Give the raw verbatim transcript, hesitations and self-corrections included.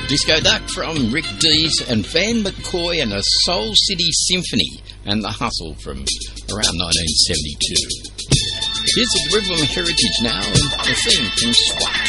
Disco Duck from Rick Dees and Van McCoy and a Soul City Symphony and The Hustle from around nineteen seventy-two. Here's the Rhythm Heritage now and the theme from Swat.